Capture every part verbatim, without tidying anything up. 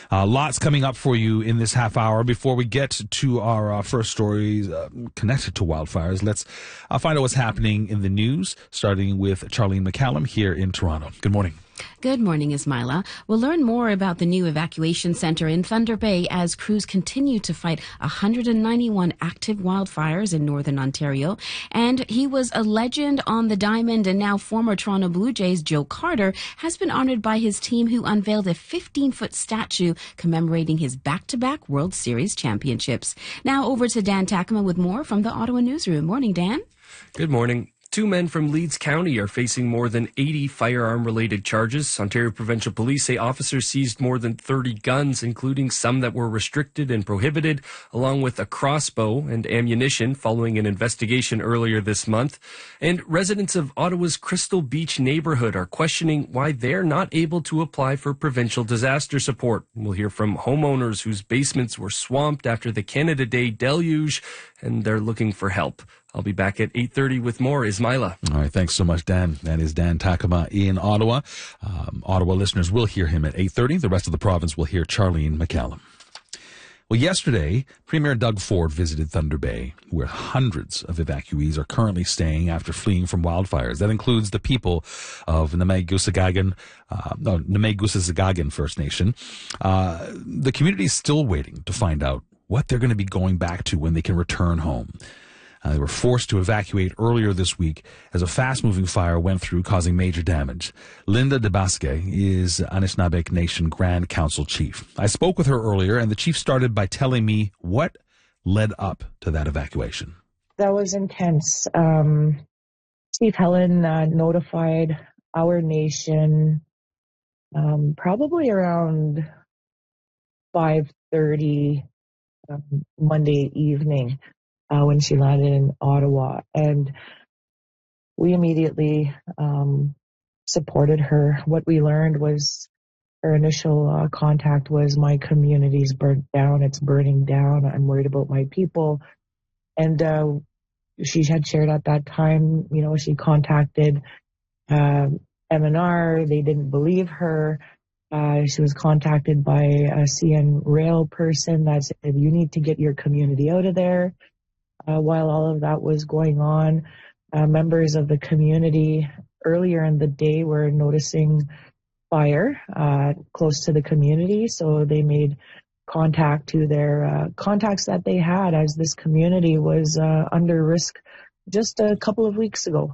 Uh, lots coming up for you in this half hour. Before we get to our uh, first stories uh, connected to wildfires, let's uh, find out what's happening in the news, starting with Charlene McCallum here in Toronto. Good morning. Good morning, Ismaila. We'll learn more about the new evacuation center in Thunder Bay as crews continue to fight one hundred ninety-one active wildfires in northern Ontario. And he was a legend on the diamond, and now former Toronto Blue Jays Joe Carter has been honored by his team, who unveiled a fifteen-foot statue commemorating his back-to-back World Series championships. Now over to Dan Takama with more from the Ottawa Newsroom. Morning, Dan. Good morning. Two men from Leeds County are facing more than eighty firearm-related charges. Ontario Provincial Police say officers seized more than thirty guns, including some that were restricted and prohibited, along with a crossbow and ammunition following an investigation earlier this month. And residents of Ottawa's Crystal Beach neighborhood are questioning why they're not able to apply for provincial disaster support. We'll hear from homeowners whose basements were swamped after the Canada Day deluge, and they're looking for help. I'll be back at eight thirty with more. Ismaila. All right, thanks so much, Dan. That is Dan Takama in Ottawa. Um, Ottawa listeners will hear him at eight thirty. The rest of the province will hear Charlene McCallum. Well, yesterday, Premier Doug Ford visited Thunder Bay, where hundreds of evacuees are currently staying after fleeing from wildfires. That includes the people of Namaigusagagan, uh, no, Namaigusagagan First Nation. Uh, the community is still waiting to find out what they're going to be going back to when they can return home. Uh, they were forced to evacuate earlier this week as a fast-moving fire went through, causing major damage. Linda DeBasque is Anishinaabe Nation Grand Council Chief. I spoke with her earlier, and the chief started by telling me what led up to that evacuation. That was intense. Um, Chief Helen uh, notified our nation um, probably around five thirty um, Monday evening. Uh, when she landed in Ottawa, and we immediately um, supported her. What we learned was her initial uh, contact was, my community's burnt down, it's burning down, I'm worried about my people. And uh, she had shared at that time, you know, she contacted uh, M N R, they didn't believe her. Uh, she was contacted by a C N Rail person that said, you need to get your community out of there. Uh, while all of that was going on, uh, members of the community earlier in the day were noticing fire uh, close to the community, so they made contact to their uh, contacts that they had, as this community was uh, under risk just a couple of weeks ago.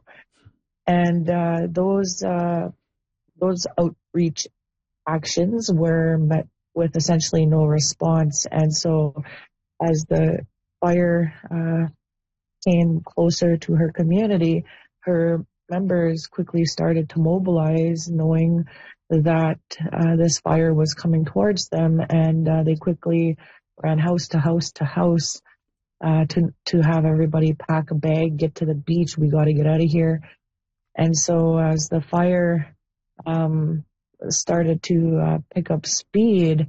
And uh, those uh, those outreach actions were met with essentially no response. And so as the fire uh, came closer to her community, her members quickly started to mobilize, knowing that uh, this fire was coming towards them, and uh, they quickly ran house to house to house uh, to to have everybody pack a bag, get to the beach, we got to get out of here. And so as the fire um, started to uh, pick up speed,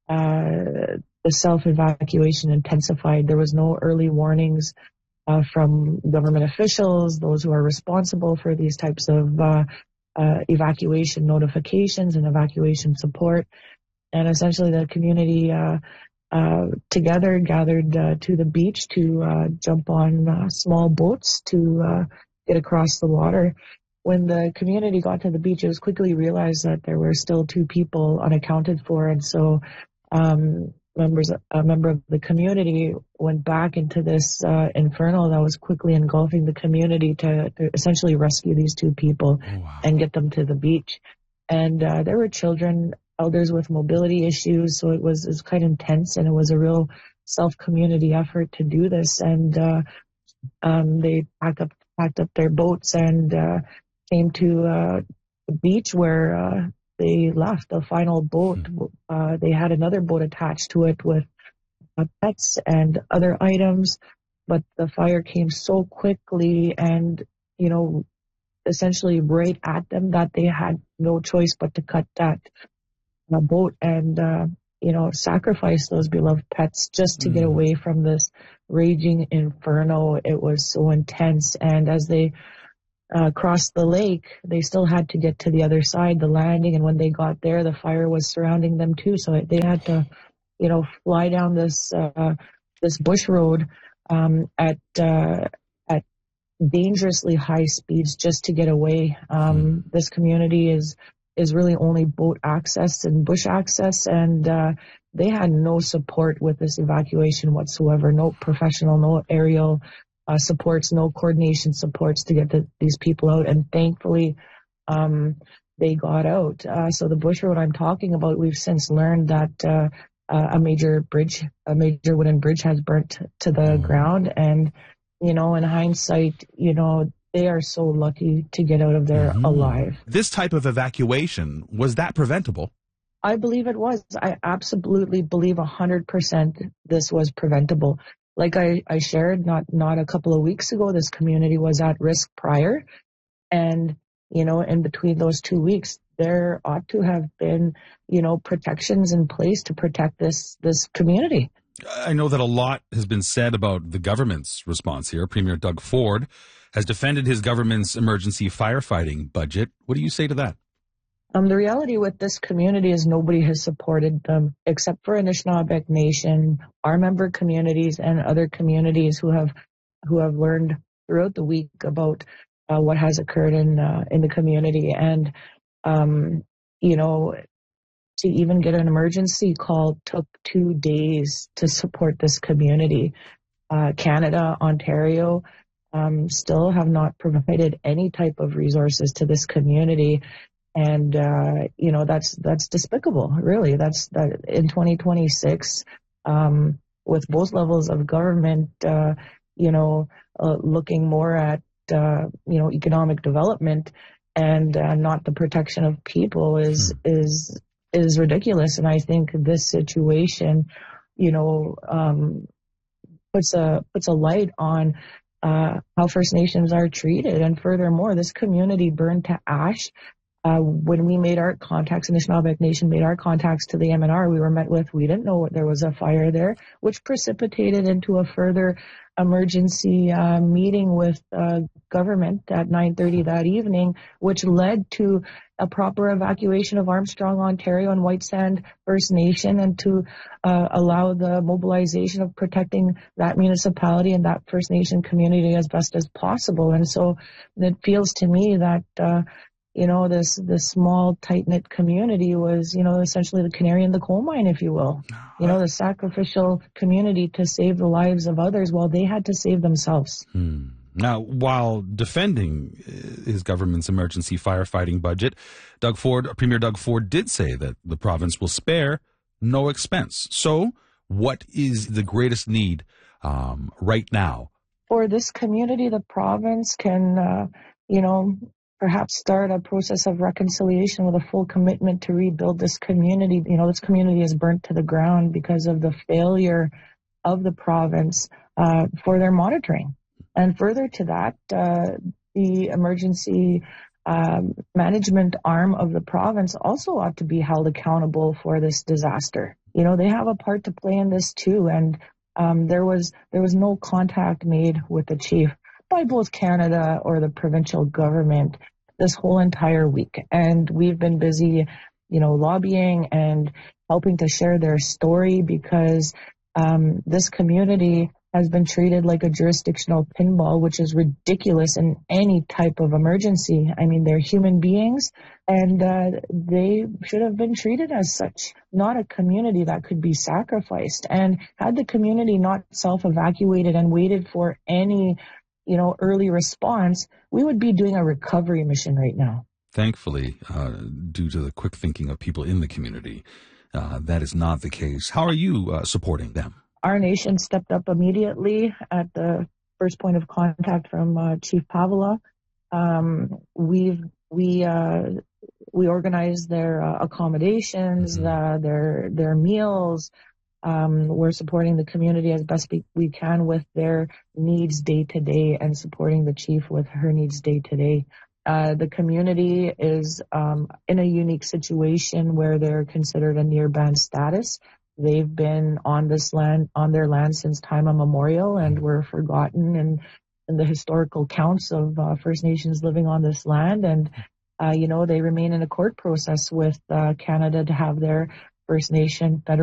uh, the self-evacuation intensified. There was no early warnings uh, from government officials, those who are responsible for these types of uh, uh, evacuation notifications and evacuation support. And essentially the community uh, uh, together gathered uh, to the beach to uh, jump on uh, small boats to uh, get across the water. When the community got to the beach, it was quickly realized that there were still two people unaccounted for. And so um, members, a member of the community went back into this uh, inferno that was quickly engulfing the community to, to essentially rescue these two people oh, wow. and get them to the beach. And uh, there were children, elders with mobility issues, so it was, it was quite intense, and it was a real self-community effort to do this. And uh, um, they packed up, packed up their boats and uh, came to uh, the beach where uh, they left the final boat. Uh, they had another boat attached to it with uh, pets and other items, but the fire came so quickly and, you know, essentially right at them that they had no choice but to cut that uh, boat and, uh, you know, sacrifice those beloved pets just to mm. get away from this raging inferno. It was so intense. And as they uh, across the lake, they still had to get to the other side, the landing. And when they got there, the fire was surrounding them too. So they had to, you know, fly down this uh, this bush road um, at uh, at dangerously high speeds just to get away. Um, this community is is really only boat access and bush access, and uh, they had no support with this evacuation whatsoever. No professional, no aerial uh, supports, no coordination supports to get the, these people out. And thankfully, um, they got out. Uh, so the bush road I'm talking about, we've since learned that uh, uh, a major bridge, a major wooden bridge, has burnt to the mm-hmm. ground. And you know, in hindsight, you know, they are so lucky to get out of there mm-hmm. alive. This type of evacuation, was that preventable? I believe it was. I absolutely believe one hundred percent this was preventable. Like I, I shared not, not a couple of weeks ago, this community was at risk prior. And, you know, in between those two weeks, there ought to have been, you know, protections in place to protect this, this community. I know that a lot has been said about the government's response here. Premier Doug Ford has defended his government's emergency firefighting budget. What do you say to that? Um, the reality with this community is nobody has supported them except for Anishinaabe Nation, our member communities, and other communities who have who have learned throughout the week about uh, what has occurred in uh, in the community. And um, you know, to even get an emergency call took two days to support this community. Uh, Canada, Ontario, um, still have not provided any type of resources to this community. And, uh, you know, that's, that's despicable, really. That's that in twenty twenty-six, um, with both levels of government, uh, you know, uh, looking more at, uh, you know, economic development and, uh, not the protection of people is, is, is ridiculous. And I think this situation, you know, um, puts a, puts a light on, uh, how First Nations are treated. And furthermore, this community burned to ash. Uh, when we made our contacts, Anishinaabe Nation made our contacts to the M N R, we were met with, we didn't know there was a fire there, which precipitated into a further emergency uh, meeting with uh, government at nine thirty that evening, which led to a proper evacuation of Armstrong, Ontario and White Sand First Nation, and to uh, allow the mobilization of protecting that municipality and that First Nation community as best as possible. And so it feels to me that uh, you know, this, this small, tight-knit community was, you know, essentially the canary in the coal mine, if you will. You know, the sacrificial community to save the lives of others while they had to save themselves. Hmm. Now, while defending his government's emergency firefighting budget, Doug Ford, Premier Doug Ford did say that the province will spare no expense. So what is the greatest need um, right now? For this community, the province can, uh, you know, perhaps start a process of reconciliation with a full commitment to rebuild this community. You know, this community is burnt to the ground because of the failure of the province uh, for their monitoring. And further to that, uh, the emergency um, management arm of the province also ought to be held accountable for this disaster. You know, they have a part to play in this too. And um, there was there was no contact made with the chief by both Canada or the provincial government this whole entire week. And we've been busy, you know, lobbying and helping to share their story because um, this community has been treated like a jurisdictional pinball, which is ridiculous in any type of emergency. I mean, they're human beings and uh, they should have been treated as such, not a community that could be sacrificed. And had the community not self-evacuated and waited for any you know, early response, we would be doing a recovery mission right now. Thankfully, uh, due to the quick thinking of people in the community, uh, that is not the case. How are you uh, supporting them? Our nation stepped up immediately at the first point of contact from uh, Chief Pavela. Um, we've, we, uh, we organized their uh, accommodations, mm-hmm. uh, their, their meals. Um, we're supporting the community as best we, we can with their needs day to day and supporting the chief with her needs day to day. Uh, the community is um, in a unique situation where they're considered a near ban status. They've been on this land, on their land since time immemorial and were forgotten and, in the historical counts of uh, First Nations living on this land. And, uh, you know, they remain in a court process with uh, Canada to have their First Nation federal